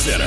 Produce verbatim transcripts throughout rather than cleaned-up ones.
Center.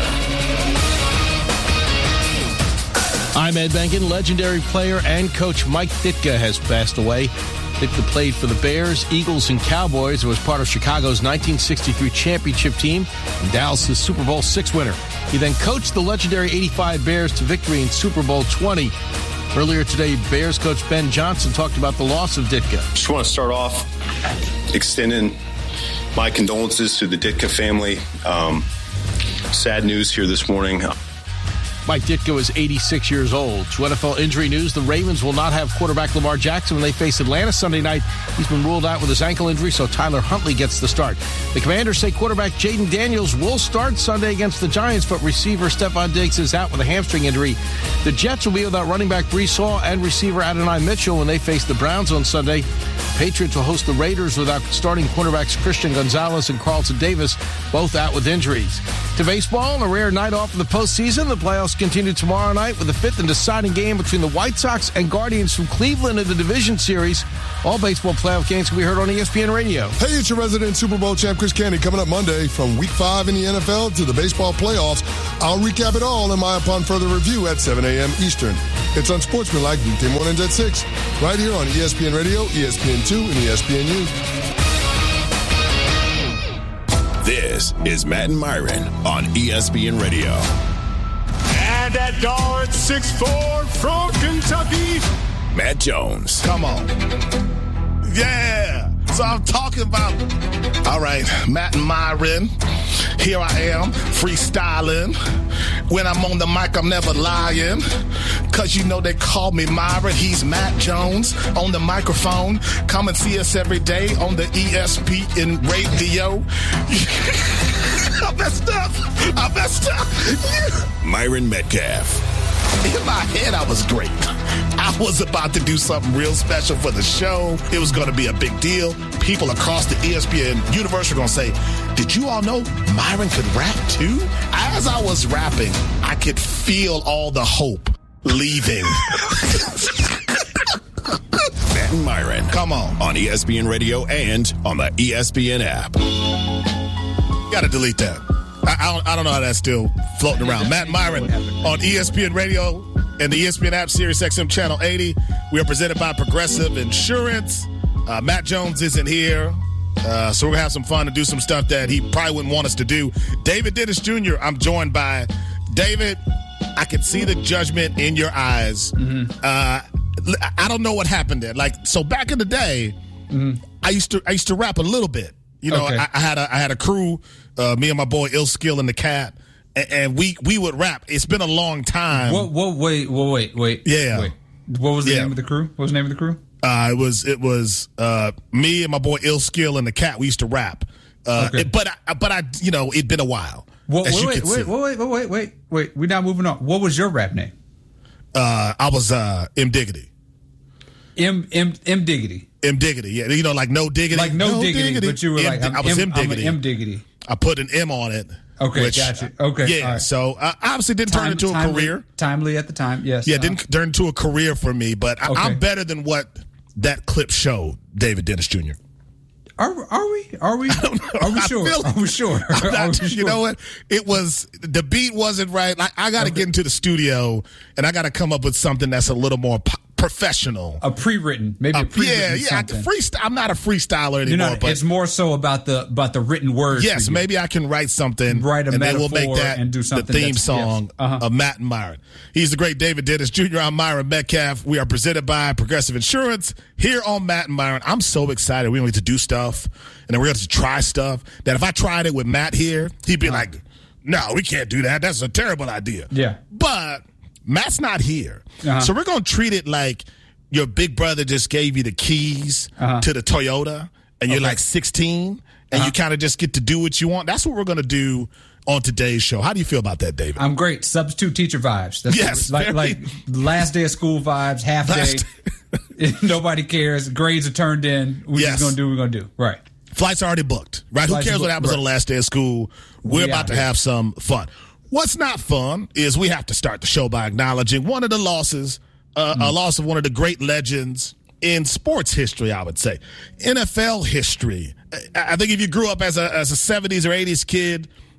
I'm Ed Benkin. Legendary player and coach Mike Ditka has passed away. Ditka played for the Bears, Eagles, and Cowboys and was part of Chicago's nineteen sixty-three championship team and Dallas' Super Bowl six winner. He then coached the legendary eighty-five Bears to victory in Super Bowl twenty. Earlier today, Bears coach Ben Johnson talked about the loss of Ditka. Just want to start off extending my condolences to the Ditka family. Um, sad news here this morning. Mike Ditka was eighty-six years old. To N F L injury news, the Ravens will not have quarterback Lamar Jackson when they face Atlanta Sunday night. He's been ruled out with his ankle injury, so Tyler Huntley gets the start. The Commanders say quarterback Jaden Daniels will start Sunday against the Giants, but receiver Stephon Diggs is out with a hamstring injury. The Jets will be without running back Breece Hall and receiver Adonai Mitchell when they face the Browns on Sunday. Patriots will host the Raiders without starting cornerbacks Christian Gonzalez and Carlton Davis, both out with injuries. To baseball, a rare night off in the postseason. The playoffs continue tomorrow night with the fifth and deciding game between the White Sox and Guardians from Cleveland in the division series. All baseball playoff games can be heard on E S P N Radio. Hey, it's your resident Super Bowl champ, Chris Candy, coming up Monday from Week five in the N F L to the baseball playoffs. I'll recap it all in my Upon Further Review at seven a.m. Eastern. It's Unsportsmanlike weekday mornings at six, right here on E S P N Radio, E S P N two, and E S P N U. This is Matt and Myron on E S P N Radio. And that guard, six foot four from Kentucky, Matt Jones. Come on. Yeah. So I'm talking about, all right, Matt and Myron. Here I am, freestyling. When I'm on the mic, I'm never lying. Cause you know they call me Myron. He's Matt Jones on the microphone. Come and see us every day on the E S P N radio. I messed up. I messed up. Myron Metcalf. In my head, I was great. I was about to do something real special for the show. It was going to be a big deal. People across the E S P N universe are going to say, did you all know Myron could rap too? As I was rapping, I could feel all the hope leaving. Matt and Myron. Come on. On E S P N Radio and on the E S P N app. Got to delete that. I, I, don't, I don't know how that's still floating around. Matt and Myron on E S P N Radio and the E S P N app, Sirius X M Channel eighty. We are presented by Progressive Insurance. Uh, Matt Jones isn't here, uh, so we're going to have some fun and do some stuff that he probably wouldn't want us to do. David Dennis Junior, I'm joined by. David, I can see the judgment in your eyes. Mm-hmm. Uh, I don't know what happened there. Like, so back in the day, mm-hmm. I used to I used to rap a little bit. You know, okay. I, I had a I had a crew, uh, me and my boy Ill Skill and the Cat, and, and we we would rap. It's been a long time. Whoa, whoa, wait, whoa, wait, wait. Yeah. Wait. What was the yeah. name of the crew? What was the name of the crew? Uh, it was it was uh, me and my boy Ill Skill and the Cat. We used to rap, uh, okay. it, but I, but I you know it'd been a while. Well, wait, wait, wait, wait, wait, wait, wait, wait. We're not moving on. What was your rap name? Uh, I was uh, M Diggity. M M M Diggity. M Diggity, yeah. You know, like no diggity, like no, no diggity, diggity, but you were M, like I'm I was M, M Diggity. I'm M Diggity. I put an M on it. Okay, which, gotcha. Okay, yeah. Right. So uh, obviously didn't Time, turn into a timely, career. Timely at the time, yes. Yeah, uh, didn't turn into a career for me, but I, okay. I'm better than what that clip showed. David Dennis Junior Are are we? Are we? Are we sure? Feel, are we sure? Not, are we sure? You know what? It was the beat wasn't right. Like I got to okay. get into the studio and I got to come up with something that's a little more po- professional. A pre-written, maybe. Uh, a pre-written yeah, yeah. something. I can freestyle. I'm not a freestyler anymore. Not, but it's more so about the about the written words. Yes, maybe I can write something. Write a and metaphor then we'll make that and do something the theme that's, song yes. uh-huh. of Matt and Myron. He's the great David Dennis Junior I'm Myron Metcalf. We are presented by Progressive Insurance here on Matt and Myron. I'm so excited. We don't get to do stuff, and then we're going to try stuff that if I tried it with Matt here, he'd be uh-huh. like, "No, we can't do that. That's a terrible idea." Yeah, but Matt's not here, uh-huh. so we're going to treat it like your big brother just gave you the keys uh-huh. to the Toyota, and you're okay. like sixteen, and uh-huh. you kind of just get to do what you want. That's what we're going to do on today's show. How do you feel about that, David? I'm great. Substitute teacher vibes. That's yes. Like, very... like last day of school vibes, half day. Nobody cares. Grades are turned in. We're yes. just going to do what we're going to do. Right. Flights are already booked, right? Flights Who cares what happens right. on the last day of school? We're we about to here. have some fun. What's not fun is we have to start the show by acknowledging one of the losses, uh, mm. a loss of one of the great legends in sports history, I would say. N F L history. I think if you grew up as a as a seventies or eighties kid,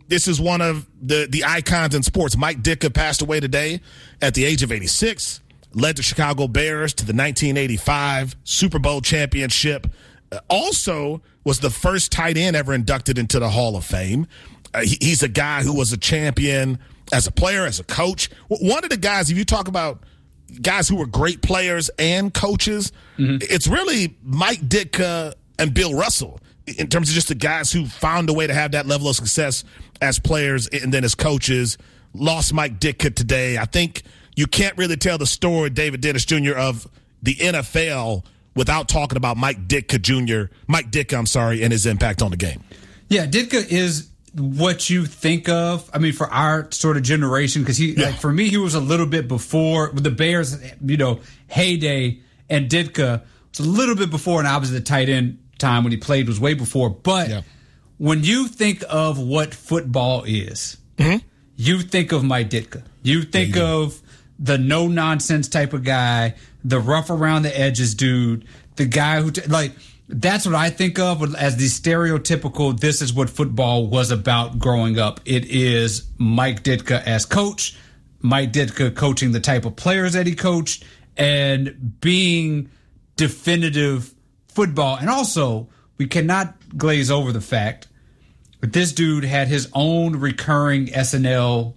this is one of the, the icons in sports. Mike Ditka passed away today at the age of eighty-six, led the Chicago Bears to the nineteen eighty-five Super Bowl championship. Uh, also was the first tight end ever inducted into the Hall of Fame. Uh, he, he's a guy who was a champion as a player, as a coach. One of the guys, if you talk about guys who were great players and coaches, mm-hmm. it's really Mike Ditka and Bill Russell in terms of just the guys who found a way to have that level of success as players and then as coaches. Lost Mike Ditka today. I think you can't really tell the story, David Dennis Junior, of the N F L without talking about Mike Ditka Junior, Mike Ditka, I'm sorry, and his impact on the game. Yeah, Ditka is what you think of, I mean, for our sort of generation, because he, yeah. like, for me, he was a little bit before the Bears, you know, heyday, and Ditka was a little bit before, and obviously the tight end time when he played was way before. But yeah. when you think of what football is, mm-hmm. you think of Mike Ditka. You think you of the no-nonsense type of guy, the rough around the edges dude, the guy who, t- like, that's what I think of as the stereotypical, this is what football was about growing up. It is Mike Ditka as coach, Mike Ditka coaching the type of players that he coached, and being definitive football. And also, we cannot glaze over the fact that this dude had his own recurring S N L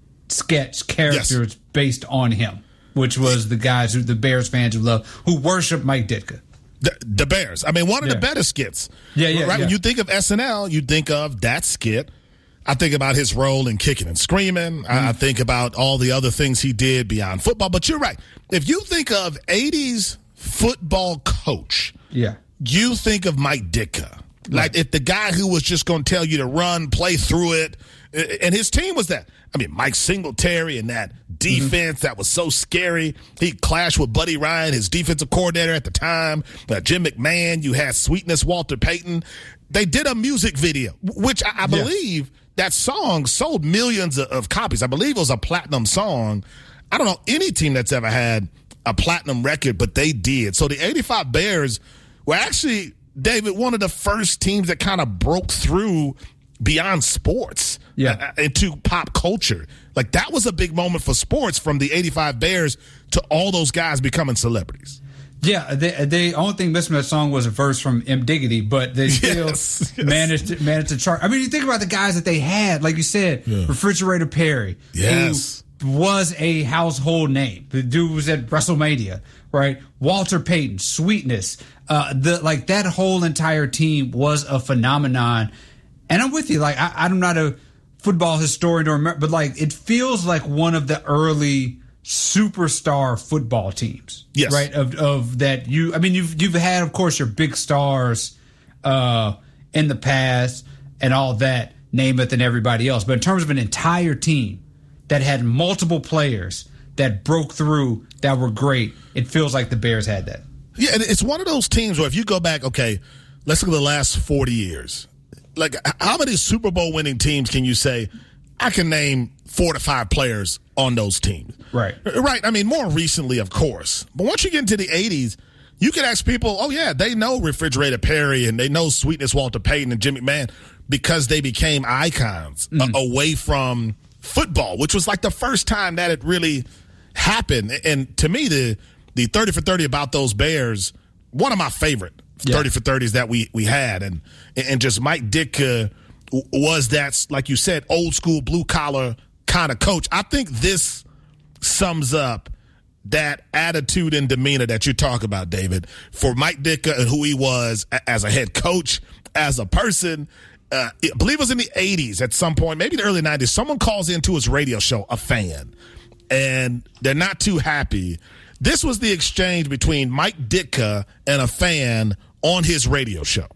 sketch characters yes. based on him, which was the guys who the Bears fans who love, who worship Mike Ditka. The, the Bears. I mean, one of yeah. the better skits. Yeah, yeah, right. Yeah. When you think of S N L, you think of that skit. I think about his role in Kicking and Screaming. Mm-hmm. I, I think about all the other things he did beyond football. But you're right. If you think of eighties football coach, yeah, you think of Mike Ditka. Right. Like, if the guy who was just going to tell you to run, play through it, and his team was that. I mean, Mike Singletary and that defense mm-hmm. that was so scary. He clashed with Buddy Ryan, his defensive coordinator at the time. Uh, Jim McMahon. You had Sweetness Walter Payton. They did a music video, which I, I believe yeah. that song sold millions of, of copies. I believe it was a platinum song. I don't know any team that's ever had a platinum record, but they did. So the eighty-five Bears were actually, David, one of the first teams that kind of broke through beyond sports yeah. uh, into pop culture. Like, that was a big moment for sports, from the eighty-five Bears to all those guys becoming celebrities. Yeah, the, the only thing missing from that song was a verse from M. Diggity, but they still yes, yes. managed to, managed to chart. I mean, you think about the guys that they had, like you said, yeah. Refrigerator Perry, yes. who was a household name. The dude was at WrestleMania, right? Walter Payton, Sweetness, uh, the like that whole entire team was a phenomenon. And I'm with you. Like, I, I'm not a football historian, or but like, it feels like one of the early superstar football teams, yes, right? Of of that you, I mean, you've you've had, of course, your big stars uh, in the past and all that, Namath and everybody else. But in terms of an entire team that had multiple players that broke through, that were great, it feels like the Bears had that. Yeah, and it's one of those teams where if you go back, okay, let's look at the last forty years. Like, how many Super Bowl winning teams can you say, I can name four to five players on those teams? Right. Right. I mean, more recently, of course. But once you get into the eighties, you can ask people, oh, yeah, they know Refrigerator Perry and they know Sweetness Walter Payton and Jim McMahon because they became icons mm. uh, away from football, which was like the first time that it really happened. And to me, the the thirty for thirty about those Bears, one of my favorite yeah. thirty for thirties that we, we had. And, and just Mike Ditka was that, like you said, old school blue collar kind of coach. I think this sums up that attitude and demeanor that you talk about, David, for Mike Ditka and who he was as a head coach, as a person. Uh, I believe it was in the eighties at some point, maybe the early nineties. Someone calls into his radio show, a fan, and they're not too happy. This was the exchange between Mike Ditka and a fan on his radio show.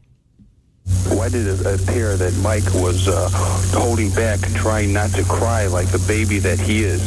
Why did it appear that Mike was uh, holding back and trying not to cry like the baby that he is?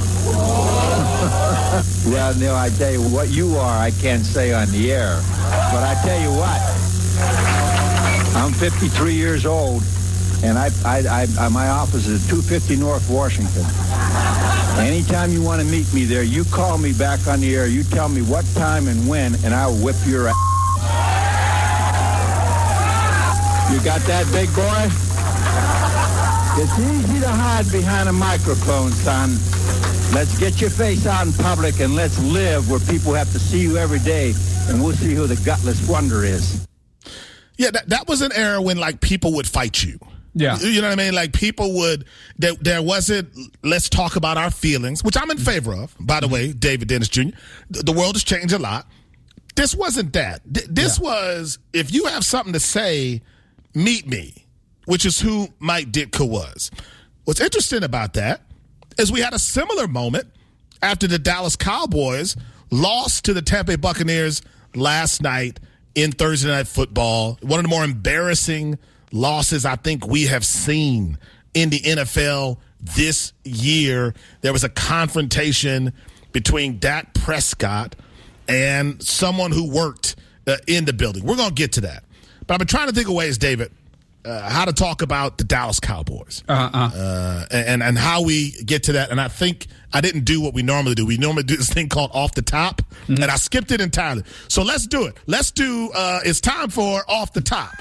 Well, Neil, I tell you, what you are, I can't say on the air. But I tell you what, I'm fifty-three years old, and I, I, I, my office is at two fifty North Washington. Anytime you want to meet me there, you call me back on the air. You tell me what time and when, and I'll whip your ass. You got that, big boy? It's easy to hide behind a microphone, son. Let's get your face out in public and let's live where people have to see you every day, and we'll see who the gutless wonder is. Yeah, that, that was an era when, like, people would fight you. Yeah. You know what I mean? Like, people would, there, there wasn't, let's talk about our feelings, which I'm in favor of, by the way, David Dennis Junior The, the world has changed a lot. This wasn't that. Th- this yeah. was, if you have something to say, meet me, which is who Mike Ditka was. What's interesting about that is we had a similar moment after the Dallas Cowboys lost to the Tampa Bay Buccaneers last night in Thursday Night Football. One of the more embarrassing losses I think we have seen in the N F L this year. There was a confrontation between Dak Prescott and someone who worked uh, in the building. We're going to get to that. But I've been trying to think of ways, David, uh, how to talk about the Dallas Cowboys uh-uh. uh, and, and how we get to that. And I think I didn't do what we normally do. We normally do this thing called Off the Top, mm-hmm. and I skipped it entirely. So let's do it. Let's do, uh, it's time for Off the Top.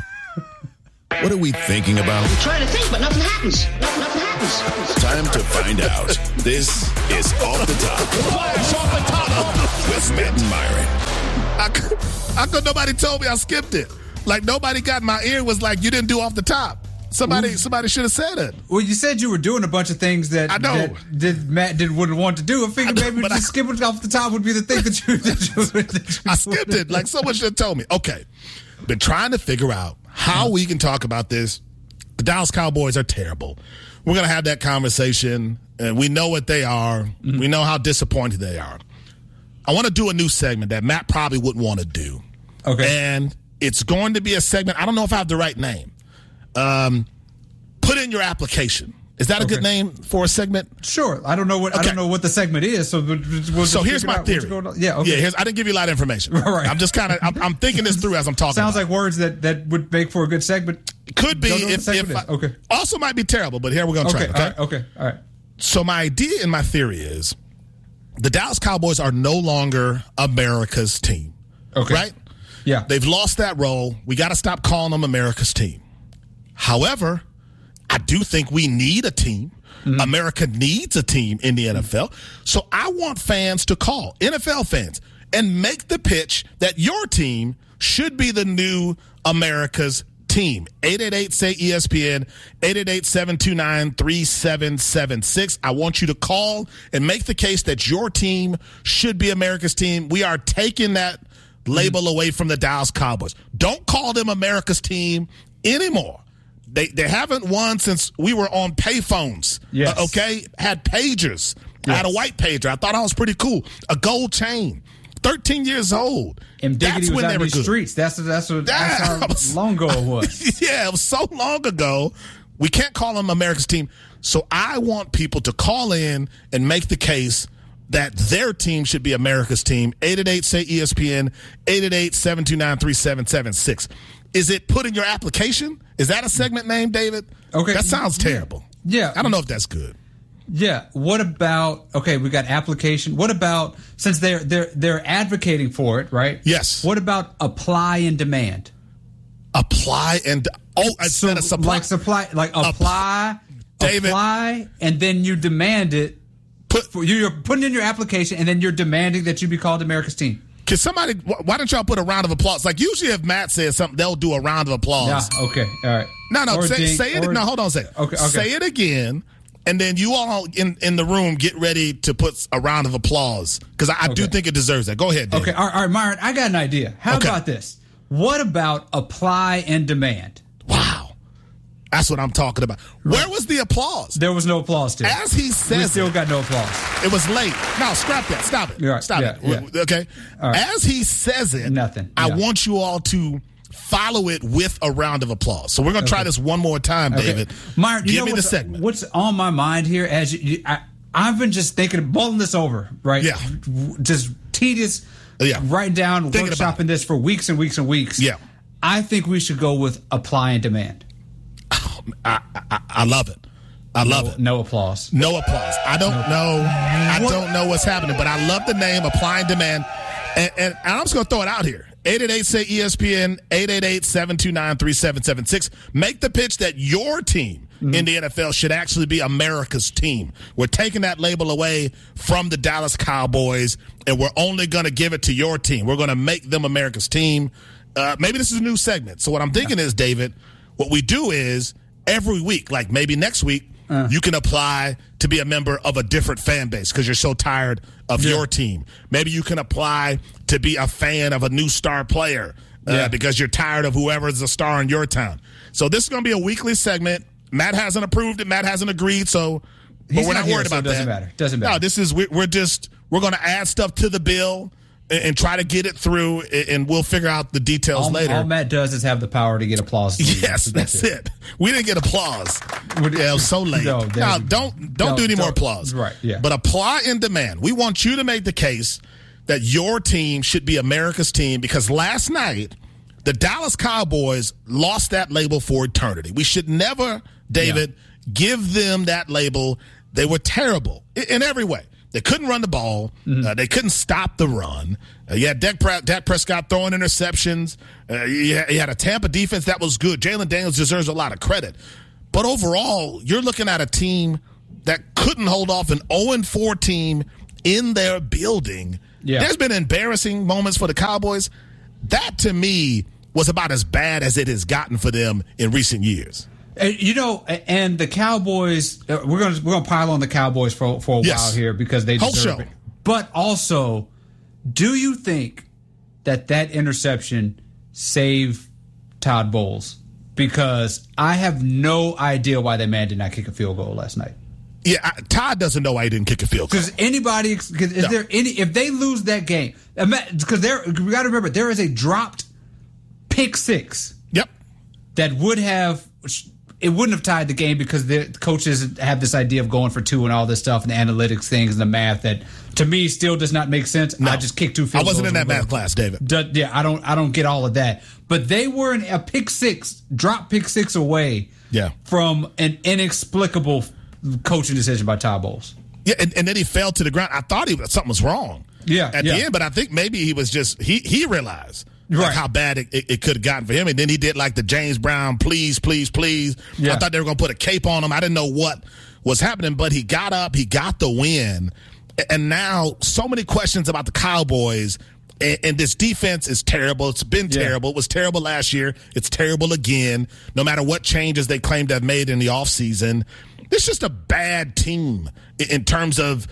What are we thinking about? I'm trying to think, but nothing happens. Nothing happens. Time to find out. This is Off the Top. It's Off the Top with Matt and Myron. I could, I could, nobody told me I skipped it. Like, nobody got in my ear was like, you didn't do Off the Top. Somebody Ooh. somebody should have said it. Well, you said you were doing a bunch of things that, I know. that did, Matt didn't wouldn't want to do. I figured I know, maybe just I, skipping off the top would be the thing that you, that you, that you I skipped it. Like, someone should have told me. Okay. Been trying to figure out how we can talk about this. The Dallas Cowboys are terrible. We're going to have that conversation, and we know what they are. Mm-hmm. We know how disappointed they are. I want to do a new segment that Matt probably wouldn't want to do. Okay. And it's going to be a segment. I don't know if I have the right name. Um, put in your application. Is that a okay. good name for a segment? Sure. I don't know what okay. I don't know what the segment is. So we'll, we'll so here's my theory. Yeah. Okay. Yeah. Here's, I didn't give you a lot of information. All right. I'm just kind of I'm, I'm thinking this through as I'm talking. Sounds about. like words that, that would make for a good segment. Could be if, if I, okay. Also might be terrible, but here we're gonna okay. try. Okay. All right. Okay. All right. So my idea and my theory is the Dallas Cowboys are no longer America's team. Okay. Right? Yeah. They've lost that role. We got to stop calling them America's team. However, I do think we need a team. Mm-hmm. America needs a team in the N F L. So I want fans to call, N F L fans, and make the pitch that your team should be the new America's team. eight eight eight, say E S P N, eight eight eight, seven two nine, three seven seven six. I want you to call and make the case that your team should be America's team. We are taking that label away from the Dallas Cowboys. Don't call them America's team anymore. They they haven't won since we were on payphones. Yes. Uh, okay? Had pagers. Yes. I had a white pager. I thought I was pretty cool. A gold chain. thirteen years old. And Diggity was out in these streets. That's, that's, what, that's how was, long ago it was. Yeah, it was so long ago. We can't call them America's team. So I want people to call in and make the case that their team should be America's team. eight eight eight, say E S P N, eight eight eight, seven two nine, three seven seven six. Is it put in your application? Is that a segment name, David? Okay. That sounds terrible. Yeah. I don't know if that's good. Yeah. What about, okay, we got application. What about, since they're they're they're advocating for it, right? Yes. What about apply and demand? Apply and, oh, instead so, of supply. Like supply, like apply, David, apply, and then you demand it. Put, you're putting in your application, and then you're demanding that you be called America's team. Can somebody, why don't y'all put a round of applause? Like, usually if Matt says something, they'll do a round of applause. Yeah, okay, all right. No, no, or say, ding, say it. or, no, hold on a second. Okay, okay. Say it again, and then you all in, in the room get ready to put a round of applause, because I, I okay. do think it deserves that. Go ahead, Dave. Okay, all right, all right, Myron, I got an idea. How okay. about this? What about apply and demand? Wow. That's what I'm talking about. Right. Where was the applause? There was no applause, Tim. As he says we still it, got no applause. It was late. No, scrap that. Stop it. Right. Stop yeah, it. Yeah. Okay? Right. As he says it, nothing. I yeah. want you all to follow it with a round of applause. So we're going to okay. try this one more time, okay. David. Myron, give you know me what's, the segment. What's on my mind here as you, you I, I've been just thinking, mulling this over, right? Yeah. Just tedious, yeah. writing down, Thinking workshopping this for weeks and weeks and weeks. Yeah. I think we should go with apply and demand. I, I, I love it. I love no, it. No applause. No applause. I don't no. know. I what? don't know what's happening, but I love the name, apply and demand. And, and, and I'm just going to throw it out here. eight eight eight, say E S P N, eight eight eight, seven two nine, three seven seven six. Make the pitch that your team mm-hmm. in the N F L should actually be America's team. We're taking that label away from the Dallas Cowboys, and we're only going to give it to your team. We're going to make them America's team. Uh, maybe this is a new segment. So what I'm thinking is, David, what we do is every week, like maybe next week, uh. you can apply to be a member of a different fan base because you're so tired of yeah. your team. Maybe you can apply to be a fan of a new star player uh, yeah. because you're tired of whoever's a star in your town. So this is going to be a weekly segment. Matt hasn't approved it. Matt hasn't agreed. So, but He's we're not, not worried here, about so it doesn't that. Matter. Doesn't matter. No, this is we're, we're just we're going to add stuff to the bill and, and try to get it through, and we'll figure out the details all, later. All Matt does is have the power to get applause. Yes, that's, that's it. it. We didn't get applause. Yeah, it was so late. No, no don't don't no, do any more applause. Right. Yeah. But apply and demand. We want you to make the case that your team should be America's team because last night the Dallas Cowboys lost that label for eternity. We should never, David, yeah. give them that label. They were terrible in every way. They couldn't run the ball. Mm-hmm. Uh, they couldn't stop the run. Uh, you had Dak, Pre- Dak Prescott throwing interceptions. Uh, you, had, you had a Tampa defense that was good. Jalen Daniels deserves a lot of credit. But overall, you're looking at a team that couldn't hold off an oh and four team in their building. Yeah. There's been embarrassing moments for the Cowboys. That, to me, was about as bad as it has gotten for them in recent years. You know, and the Cowboys, we're going to we're going to pile on the Cowboys for for a yes. while here because they Whole deserve show. it. But also, do you think that that interception saved Todd Bowles? Because I have no idea why that man did not kick a field goal last night. Yeah, I, Todd doesn't know why he didn't kick a field goal. Because anybody, cause is no. there any? If they lose that game, because there, we got to remember there is a dropped pick six. Yep. That would have. It wouldn't have tied the game because the coaches have this idea of going for two and all this stuff and the analytics things and the math that to me still does not make sense. No, I just kicked two field goals. I wasn't in that math goal. class, David. Do, yeah, I don't I don't get all of that. But they were in a pick six, drop pick six away yeah. from an inexplicable coaching decision by Todd Bowles. Yeah, and, and then he fell to the ground. I thought he something was wrong yeah, at yeah. the end, but I think maybe he was just he he realized Right. like how bad it, it, it could have gotten for him. And then he did like the James Brown, please, please, please. Yeah. I thought they were going to put a cape on him. I didn't know what was happening, but he got up, he got the win. And now so many questions about the Cowboys. And, and this defense is terrible. It's been yeah. terrible. It was terrible last year. It's terrible again, no matter what changes they claim to have made in the offseason. It's just a bad team in, in terms of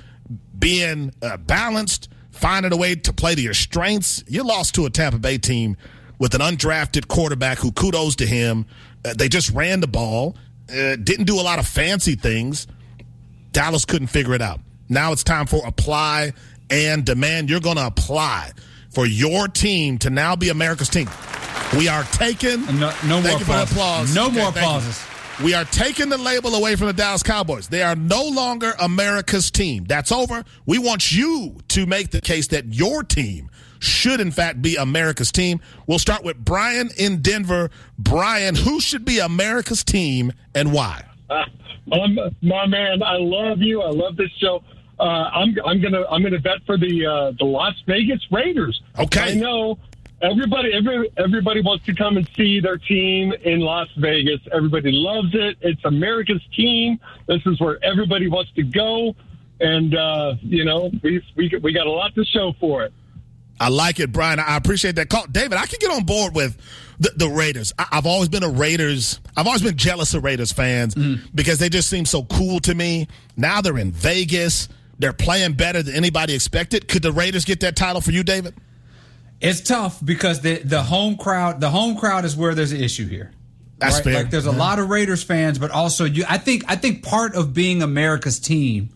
being uh, balanced, finding a way to play to your strengths. You lost to a Tampa Bay team with an undrafted quarterback who, kudos to him, uh, they just ran the ball, uh, didn't do a lot of fancy things. Dallas couldn't figure it out. Now it's time for apply and demand. You're going to apply for your team to now be America's team. We are taking no, no more applause. applause. No okay, more applauses. We are taking the label away from the Dallas Cowboys. They are no longer America's team. That's over. We want you to make the case that your team should, in fact, be America's team. We'll start with Brian in Denver. Brian, who should be America's team and why? Uh, I'm, my man, I love you. I love this show. Uh, I'm, I'm gonna I'm gonna bet for the uh, the Las Vegas Raiders. Okay. I know. Everybody, every, everybody wants to come and see their team in Las Vegas. Everybody loves it. It's America's team. This is where everybody wants to go, and uh, you know we we we got a lot to show for it. I like it, Brian. I appreciate that call, David. I can get on board with the, the Raiders. I, I've always been a Raiders. I've always been jealous of Raiders fans mm. because they just seem so cool to me. Now they're in Vegas. They're playing better than anybody expected. Could the Raiders get that title for you, David? It's tough because the the home crowd the home crowd is where there's an issue here. That's right? fair. Like there's a yeah. lot of Raiders fans, but also you. I think I think part of being America's team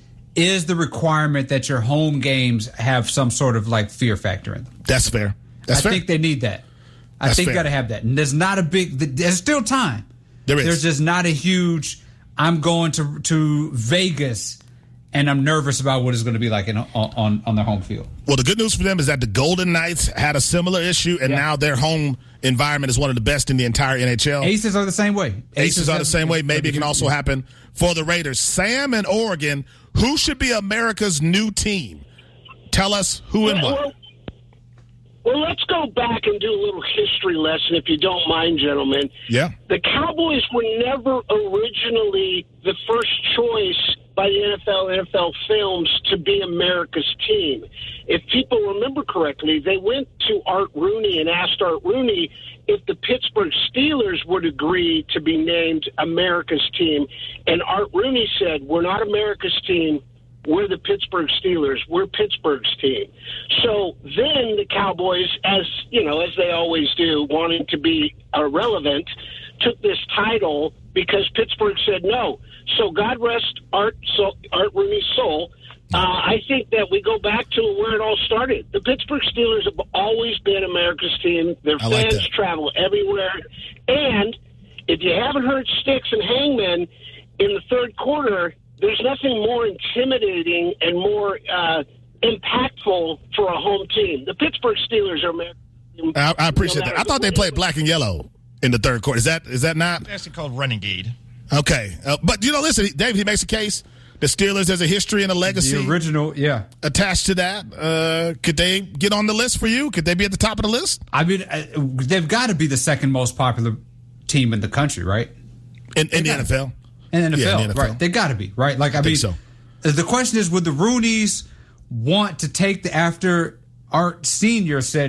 is the requirement that your home games have some sort of like fear factor in them. That's fair. That's I fair. think they need that. I That's think fair. got to have that. And there's not a big. There's still time. There is. There's just not a huge. I'm going to to Vegas. And I'm nervous about what it's going to be like in, on on their home field. Well, the good news for them is that the Golden Knights had a similar issue, and yeah. now their home environment is one of the best in the entire N H L. Aces are the same way. Aces, Aces are the same way. Maybe it can also happen for the Raiders. Sam in Oregon, who should be America's new team? Tell us who and what. Well, Well, let's go back and do a little history lesson, if you don't mind, gentlemen. Yeah. The Cowboys were never originally the first choice by the N F L, N F L Films to be America's team. If people remember correctly, they went to Art Rooney and asked Art Rooney if the Pittsburgh Steelers would agree to be named America's team. And Art Rooney said, we're not America's team. We're the Pittsburgh Steelers. We're Pittsburgh's team. So then the Cowboys, as you know, as they always do, wanting to be irrelevant, took this title because Pittsburgh said no. So God rest Art, so, Art Rooney's soul. Uh, I think that we go back to where it all started. The Pittsburgh Steelers have always been America's team. Their I like fans that. travel everywhere. And if you haven't heard Sticks and Hangman in the third quarter, there's nothing more intimidating and more uh, impactful for a home team. The Pittsburgh Steelers are America's team. I, I appreciate no that. I thought they played black and yellow in the third quarter. Is that is that not? It's actually called Renegade. Okay. Uh, but, you know, listen, David, he makes a case. The Steelers, there's a history and a legacy. The original, yeah. Attached to that. Uh, could they get on the list for you? Could they be at the top of the list? I mean, uh, they've got to be the second most popular team in the country, right? In, in the N F L? In the N F L, Yeah, in the N F L. right. They got to be, right? Like, I, I mean, think so. The question is, would the Rooneys want to take the after Art Senior said,